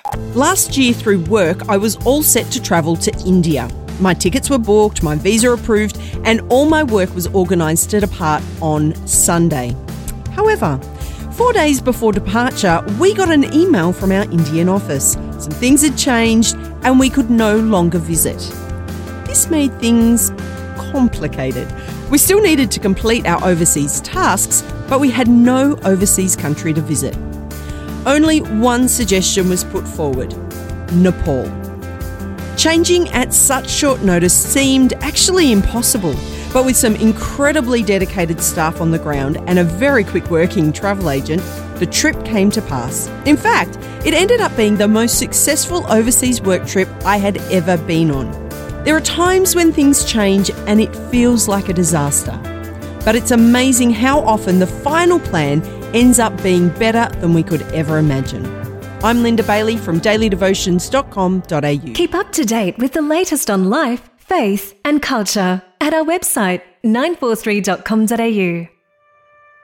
Last year through work, I was all set to travel to India. My tickets were booked, my visa approved, and all my work was organised to depart on Sunday. However, 4 days before departure, we got an email from our Indian office. Some things had changed and we could no longer visit. This made things complicated. We still needed to complete our overseas tasks, but we had no overseas country to visit. Only one suggestion was put forward: Nepal. Changing at such short notice seemed actually impossible, but with some incredibly dedicated staff on the ground and a very quick working travel agent, the trip came to pass. In fact, it ended up being the most successful overseas work trip I had ever been on. There are times when things change and it feels like a disaster, but it's amazing how often the final plan ends up being better than we could ever imagine. I'm Linda Bailey from dailydevotions.com.au. Keep up to date with the latest on life, faith and culture at our website 943.com.au.